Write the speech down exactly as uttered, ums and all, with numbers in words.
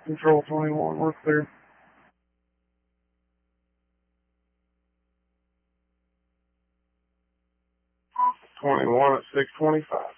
Control twenty-one, we're clear. twenty-one at six twenty-five.